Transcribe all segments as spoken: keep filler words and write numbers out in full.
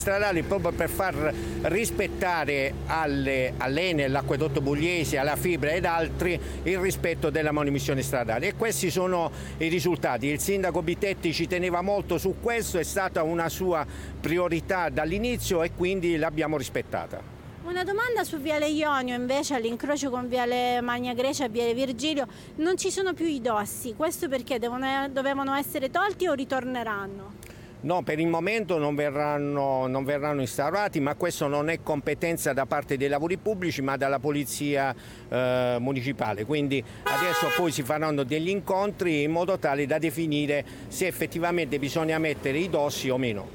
stradali proprio per far rispettare alle, all'Enel, all'Acquedotto Pugliese, alla Fibra ed altri il rispetto della manomissione stradale, e questi sono i risultati. Il sindaco Bitetti ci teneva molto su questo, è stata una sua priorità dall'inizio e quindi l'abbiamo rispettata. Una domanda su Viale Ionio, invece all'incrocio con Viale Magna Grecia e Viale Virgilio non ci sono più i dossi, questo perché devono, dovevano essere tolti o ritorneranno? No, per il momento non verranno, non verranno instaurati, ma questo non è competenza da parte dei lavori pubblici ma dalla polizia eh, municipale, quindi adesso poi si faranno degli incontri in modo tale da definire se effettivamente bisogna mettere i dossi o meno.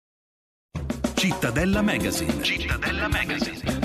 Cittadella Magazine. Cittadella Magazine.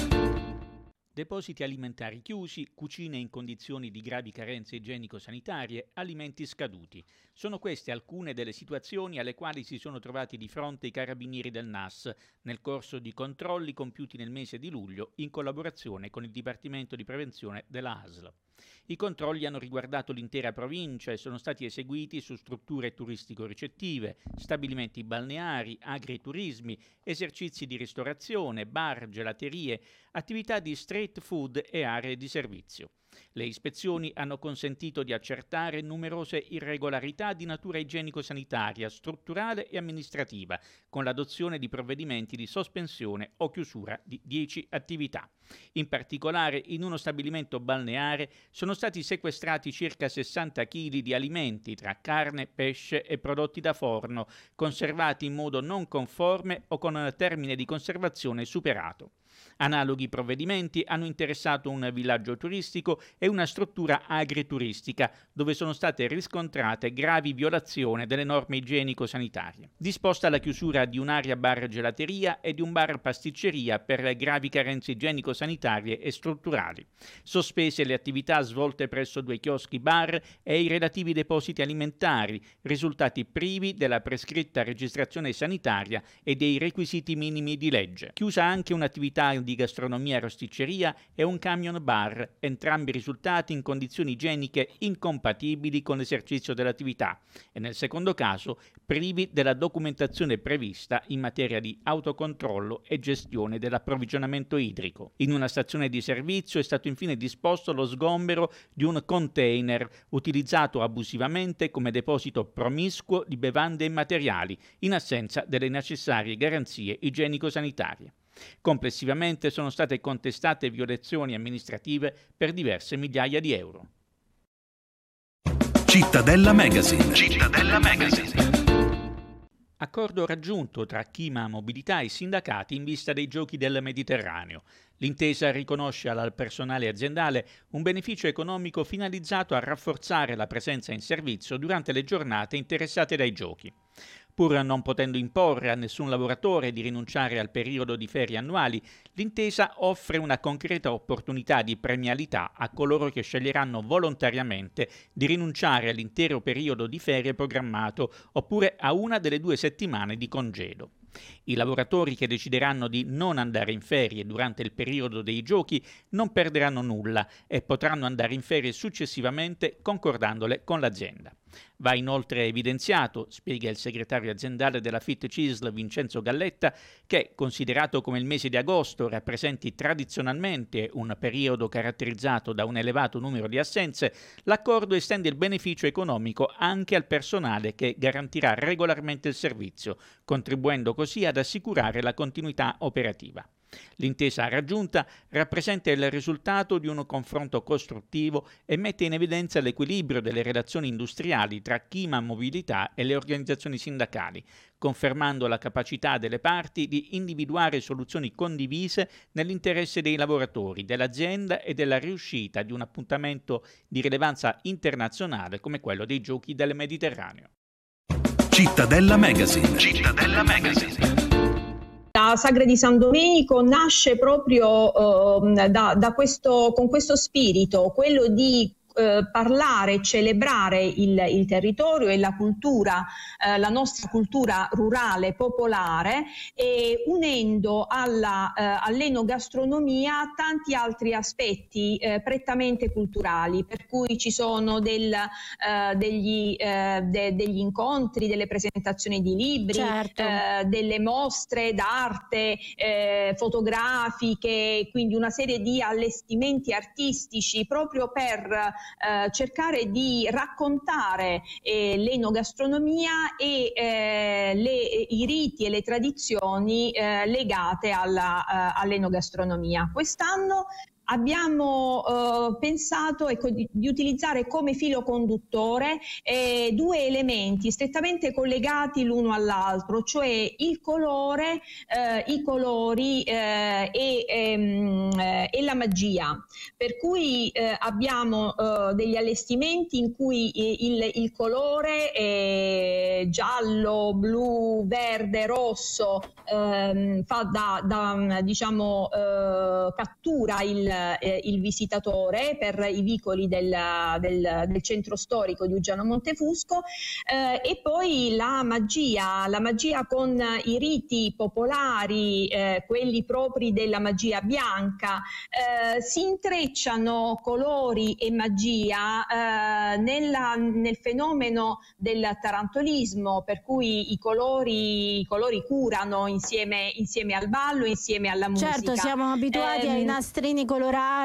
Depositi alimentari chiusi, cucine in condizioni di gravi carenze igienico-sanitarie, alimenti scaduti. Sono queste alcune delle situazioni alle quali si sono trovati di fronte i carabinieri del N A S nel corso di controlli compiuti nel mese di luglio in collaborazione con il Dipartimento di Prevenzione della A S L. I controlli hanno riguardato l'intera provincia e sono stati eseguiti su strutture turistico-ricettive, stabilimenti balneari, agriturismi, esercizi di ristorazione, bar, gelaterie, attività di street food e aree di servizio. Le ispezioni hanno consentito di accertare numerose irregolarità di natura igienico-sanitaria, strutturale e amministrativa, con l'adozione di provvedimenti di sospensione o chiusura di dieci attività. In particolare, in uno stabilimento balneare sono stati sequestrati circa sessanta chili di alimenti, tra carne, pesce e prodotti da forno, conservati in modo non conforme o con termine di conservazione superato. Analoghi provvedimenti hanno interessato un villaggio turistico e una struttura agrituristica, dove sono state riscontrate gravi violazioni delle norme igienico-sanitarie. Disposta la chiusura di un'area bar gelateria e di un bar pasticceria per gravi carenze igienico-sanitarie e strutturali. Sospese le attività svolte presso due chioschi bar e i relativi depositi alimentari, risultati privi della prescritta registrazione sanitaria e dei requisiti minimi di legge. Chiusa anche un'attività di gastronomia e rosticceria e un camion bar, entrambi risultati in condizioni igieniche incompatibili con l'esercizio dell'attività e nel secondo caso privi della documentazione prevista in materia di autocontrollo e gestione dell'approvvigionamento idrico. In una stazione di servizio è stato infine disposto lo sgombero di un container utilizzato abusivamente come deposito promiscuo di bevande e materiali in assenza delle necessarie garanzie igienico-sanitarie. Complessivamente sono state contestate violazioni amministrative per diverse migliaia di euro. Cittadella Magazine. Cittadella Magazine. Accordo raggiunto tra Chima Mobilità e sindacati in vista dei Giochi del Mediterraneo. L'intesa riconosce al personale aziendale un beneficio economico finalizzato a rafforzare la presenza in servizio durante le giornate interessate dai Giochi. Pur non potendo imporre a nessun lavoratore di rinunciare al periodo di ferie annuali, l'intesa offre una concreta opportunità di premialità a coloro che sceglieranno volontariamente di rinunciare all'intero periodo di ferie programmato oppure a una delle due settimane di congedo. I lavoratori che decideranno di non andare in ferie durante il periodo dei Giochi non perderanno nulla e potranno andare in ferie successivamente concordandole con l'azienda. Va inoltre evidenziato, spiega il segretario aziendale della Fit C I S L Vincenzo Galletta, che, considerato come il mese di agosto rappresenti tradizionalmente un periodo caratterizzato da un elevato numero di assenze, l'accordo estende il beneficio economico anche al personale che garantirà regolarmente il servizio, contribuendo così ad assicurare la continuità operativa. L'intesa raggiunta rappresenta il risultato di un confronto costruttivo e mette in evidenza l'equilibrio delle relazioni industriali tra Chima Mobilità e le organizzazioni sindacali, confermando la capacità delle parti di individuare soluzioni condivise nell'interesse dei lavoratori, dell'azienda e della riuscita di un appuntamento di rilevanza internazionale come quello dei Giochi del Mediterraneo. Cittadella Magazine. Cittadella Magazine. La Sagra di San Domenico nasce proprio uh, da, da questo, con questo spirito, quello di eh, parlare, celebrare il, il territorio e la cultura, eh, la nostra cultura rurale popolare, e unendo alla, eh, all'enogastronomia tanti altri aspetti eh, prettamente culturali, per cui ci sono del, eh, degli, eh, de, degli incontri, delle presentazioni di libri, certo. eh, delle mostre d'arte, eh, fotografiche, quindi una serie di allestimenti artistici proprio per eh, cercare di raccontare eh, l'enogastronomia e eh, le, i riti e le tradizioni eh, legate alla, uh, all'enogastronomia. Quest'anno abbiamo eh, pensato ecco, di, di utilizzare come filo conduttore eh, due elementi strettamente collegati l'uno all'altro, cioè il colore, eh, i colori eh, e, ehm, eh, e la magia. Per cui eh, abbiamo eh, degli allestimenti in cui il, il colore è giallo, blu, verde, rosso, ehm, fa da, da diciamo eh, cattura il il visitatore per i vicoli del, del, del centro storico di Uggiano Montefusco, eh, e poi la magia, la magia con i riti popolari, eh, quelli propri della magia bianca, eh, si intrecciano colori e magia eh, nella, nel fenomeno del tarantolismo, per cui i colori, i colori curano insieme, insieme al ballo, insieme alla musica. Certo, siamo abituati eh, ai nastrini colorati,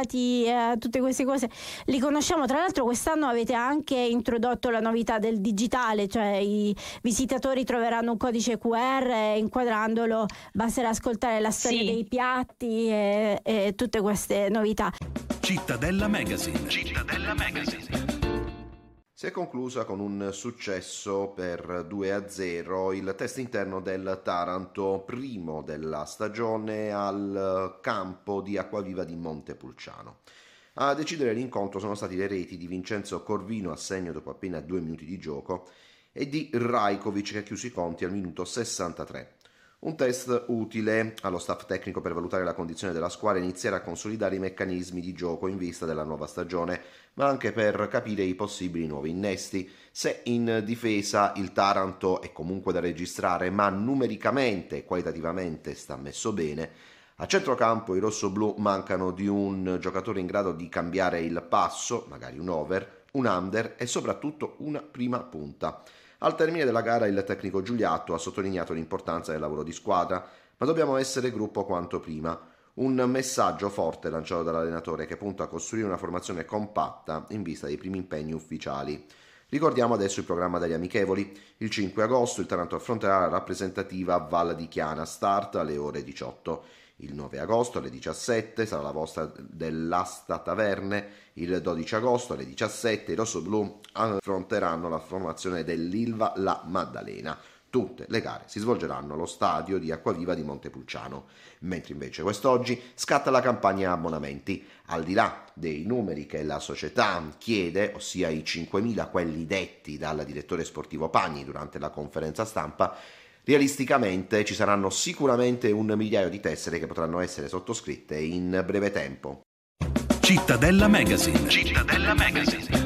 eh, tutte queste cose li conosciamo. Tra l'altro quest'anno avete anche introdotto la novità del digitale, cioè i visitatori troveranno un codice Q R e inquadrandolo basterà ascoltare la storia sì. dei piatti e, e tutte queste novità. Cittadella Magazine. Cittadella Magazine. Si è conclusa con un successo per due a zero il test interno del Taranto, primo della stagione al campo di Acquaviva di Montepulciano. A decidere l'incontro sono stati le reti di Vincenzo Corvino a segno dopo appena due minuti di gioco e di Rajkovic che ha chiuso i conti al minuto sessantatré. Un test utile allo staff tecnico per valutare la condizione della squadra e iniziare a consolidare i meccanismi di gioco in vista della nuova stagione, ma anche per capire i possibili nuovi innesti. Se in difesa il Taranto è comunque da registrare, ma numericamente e qualitativamente sta messo bene, a centrocampo i rossoblù mancano di un giocatore in grado di cambiare il passo, magari un over, un under e soprattutto una prima punta. Al termine della gara il tecnico Giuliatto ha sottolineato l'importanza del lavoro di squadra, ma dobbiamo essere gruppo quanto prima. Un messaggio forte lanciato dall'allenatore che punta a costruire una formazione compatta in vista dei primi impegni ufficiali. Ricordiamo adesso il programma degli amichevoli. Il cinque agosto il Taranto affronterà la rappresentativa Val di Chiana, start alle ore diciotto. Il nove agosto alle diciassette sarà la vostra dell'Asta Taverne, il dodici agosto alle diciassette i rossoblù affronteranno la formazione dell'Ilva La Maddalena. Tutte le gare si svolgeranno allo stadio di Acquaviva di Montepulciano, mentre invece quest'oggi scatta la campagna abbonamenti. Al di là dei numeri che la società chiede, ossia i cinquemila quelli detti dal direttore sportivo Pagni durante la conferenza stampa, realisticamente ci saranno sicuramente un migliaio di tessere che potranno essere sottoscritte in breve tempo. Cittadella Magazine. Cittadella Magazine.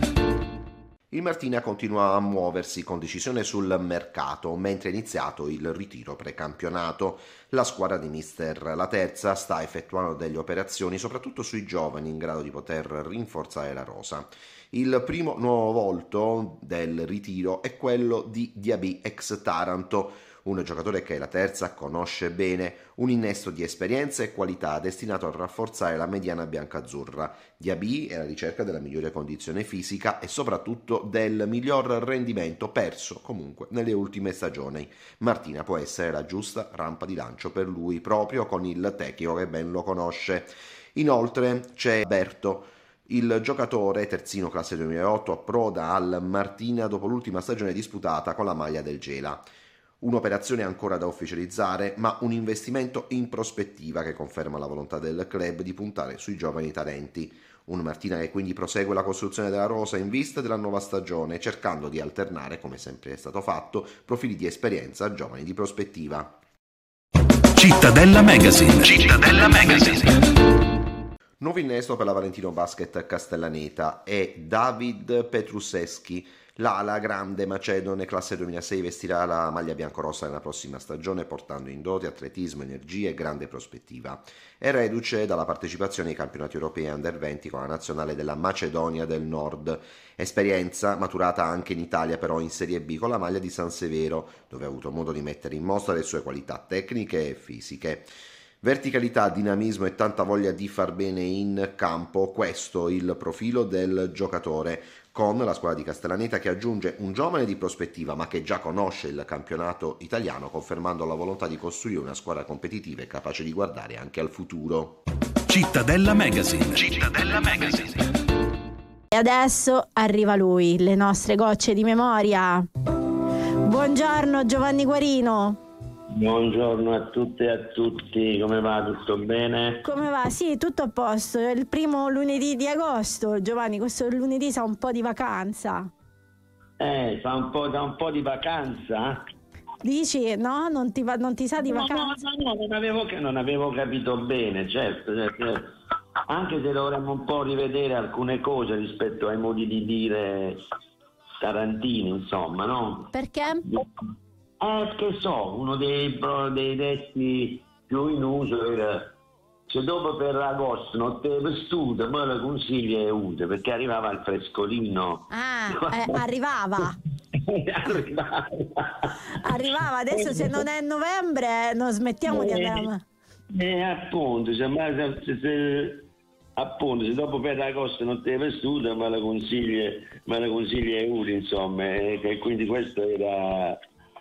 Il Martina continua a muoversi con decisione sul mercato, mentre è iniziato il ritiro precampionato. La squadra di mister La Terza sta effettuando delle operazioni soprattutto sui giovani in grado di poter rinforzare la rosa. Il primo nuovo volto del ritiro è quello di Diaby ex Taranto, un giocatore che La Terza conosce bene, un innesto di esperienza e qualità destinato a rafforzare la mediana biancazzurra. Diaby è alla ricerca della migliore condizione fisica e soprattutto del miglior rendimento perso comunque nelle ultime stagioni. Martina può essere la giusta rampa di lancio per lui, proprio con il tecnico che ben lo conosce. Inoltre c'è Berto. Il giocatore terzino classe duemilaotto approda al Martina dopo l'ultima stagione disputata con la maglia del Gela. Un'operazione ancora da ufficializzare, ma un investimento in prospettiva che conferma la volontà del club di puntare sui giovani talenti. Un Martina che quindi prosegue la costruzione della rosa in vista della nuova stagione, cercando di alternare, come sempre è stato fatto, profili di esperienza a giovani di prospettiva. Cittadella Magazine. Cittadella Magazine. Nuovo innesto per la Valentino Basket Castellaneta e David Petruseschi, l'ala grande macedone classe duemilasei, vestirà la maglia biancorossa nella prossima stagione portando in dote atletismo, energia e grande prospettiva. È reduce dalla partecipazione ai campionati europei under venti con la nazionale della Macedonia del Nord, esperienza maturata anche in Italia però in Serie B con la maglia di San Severo, dove ha avuto modo di mettere in mostra le sue qualità tecniche e fisiche. Verticalità, dinamismo e tanta voglia di far bene in campo, questo il profilo del giocatore, con la squadra di Castellaneta che aggiunge un giovane di prospettiva ma che già conosce il campionato italiano, confermando la volontà di costruire una squadra competitiva e capace di guardare anche al futuro. Cittadella Magazine. Cittadella Magazine. E adesso arriva lui, le nostre gocce di memoria. Buongiorno Giovanni Guarino. Buongiorno a tutte e a tutti, come va? Tutto bene? Come va? Sì, tutto a posto. È il primo lunedì di agosto, Giovanni, questo lunedì sa un po' di vacanza. Eh, sa un po', da un po' di vacanza? Dici, no? Non ti, va, non ti sa di no, vacanza? No, no, no, non avevo, non avevo capito bene, certo, certo. Anche se dovremmo un po' rivedere alcune cose rispetto ai modi di dire tarantini, insomma, no? Perché? Eh, che so, uno dei, dei detti più in uso era: se dopo per agosto non te vestute, me lo consigli e ute, perché arrivava il frescolino. Ah, eh, arrivava. arrivava. Arrivava, adesso se non è novembre non smettiamo eh, di andare a... Eh, appunto, se, se, se, appunto, se dopo per agosto non te vestute, me lo consigli, me lo consigli e ute, insomma, e, e quindi questo era...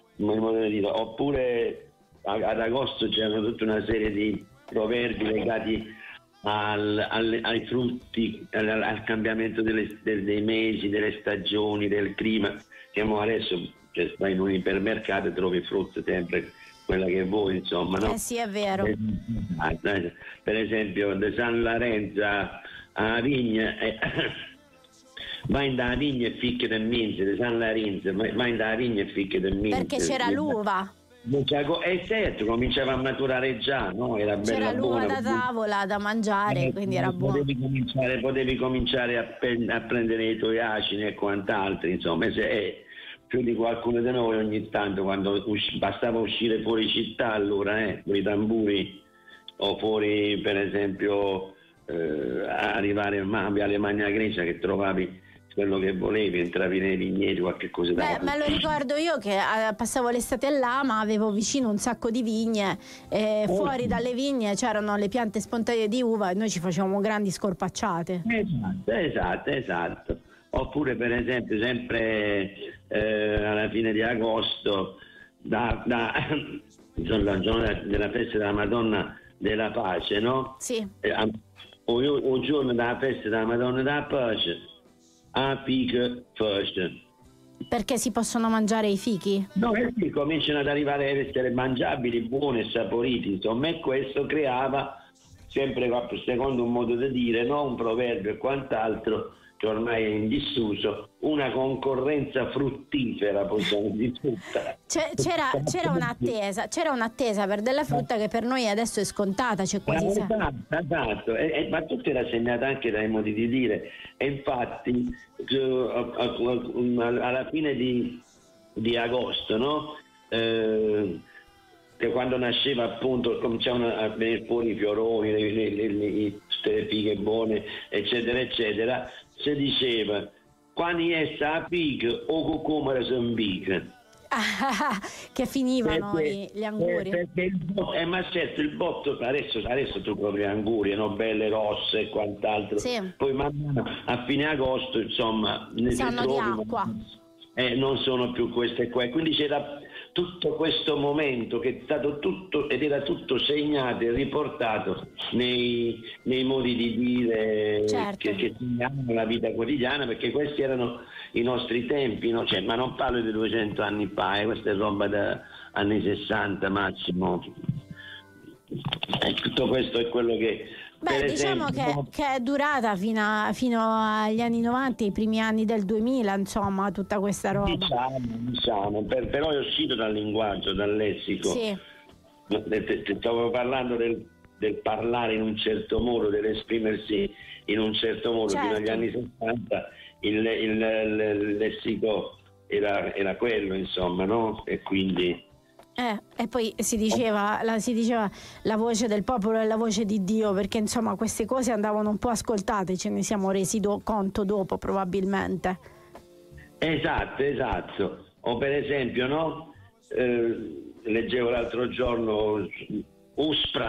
Oppure ad agosto c'erano tutta una serie di proverbi legati al, al, ai frutti, al, al cambiamento delle, del, dei mesi, delle stagioni, del clima. Siamo adesso, cioè, vai in un ipermercato e trovi frutta sempre quella che vuoi, insomma, no? Eh sì, è vero. Per esempio da San Lorenzo a Vigna eh, vai da vigna e ficche del mince, di San Lorenzo, vai da vigna e ficche del mince. Perché c'era l'uva. Eh certo, cominciava a maturare già, no? Era bella c'era l'uva buona, da tavola da mangiare, eh, quindi era buono. Potevi cominciare, potevi cominciare a, pe- a prendere i tuoi acini e quant'altro, insomma, se, eh, più di qualcuno di noi ogni tanto, quando usci- bastava uscire fuori città, allora, eh, con i tamburi, o fuori, per esempio, eh, arrivare a Viale Magna Grecia, che trovavi quello che volevi, entravi nei vigneti, qualche cosa da... Beh, me lo ricordo io che eh, passavo l'estate là, ma avevo vicino un sacco di vigne e oh. fuori dalle vigne c'erano le piante spontanee di uva e noi ci facevamo grandi scorpacciate. Esatto, esatto, esatto. Oppure per esempio sempre eh, alla fine di agosto, da, da il giorno della festa della Madonna della Pace, no? Sì. Eh, o, o giorno della festa della Madonna della Pace, a fiche first. Perché si possono mangiare i fichi? No, e sì, cominciano ad arrivare ad essere mangiabili, buoni e saporiti, insomma, e questo creava, sempre secondo un modo di dire, no, un proverbio e quant'altro, che ormai è in disuso, una concorrenza fruttifera, possiamo dire tutta. C'era, c'era un'attesa, c'era un'attesa per della frutta che per noi adesso è scontata, c'è quasi eh, esatto, esatto. E, e, ma tutto era segnato anche dai modi di dire, e infatti alla fine di, di agosto, no? Eh, che quando nasceva appunto cominciavano a venire fuori i fioroni, le, le, le, le, tutte le fighe buone, eccetera, eccetera, si diceva quando è sta figa o cucumera s'ambica. Ah, che finivano perché, gli anguri. Perché il, eh, ma certo il botto, adesso, adesso tu proprio anguri, no? Belle rosse e quant'altro, sì. Poi man mano a fine agosto insomma ne sanno trovi, di acqua. Eh, non sono più queste qua, quindi c'era tutto questo momento che è stato tutto ed era tutto segnato e riportato nei, nei modi di dire, certo, che, che segnavano la vita quotidiana, perché questi erano i nostri tempi, no? Cioè, ma non parlo di duecento anni fa, eh, questa è roba da anni sessanta massimo. E tutto questo è quello che... Beh, diciamo esempio, che, che è durata fino, a, fino agli anni novanta, i primi anni del duemila, insomma, tutta questa roba. Diciamo, diciamo, per, però è uscito dal linguaggio, dal lessico. Sì. Stavo parlando del, del parlare in un certo modo, dell'esprimersi in un certo modo. Certo. Fino agli anni sessanta il, il, il, il lessico era, era quello, insomma, no? E quindi... Eh, e poi si diceva, la, si diceva la voce del popolo e la voce di Dio, perché insomma queste cose andavano un po' ascoltate, ce ne siamo resi do- conto dopo probabilmente. Esatto, esatto. O per esempio, no? Eh, leggevo l'altro giorno Uspra